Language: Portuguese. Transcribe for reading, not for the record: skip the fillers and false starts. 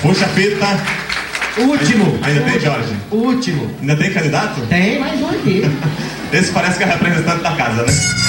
Puxa a fita. Último. Ainda tem, Jorge? Último. Ainda tem candidato? Tem mais um aqui. Esse parece que é o representante da casa, né?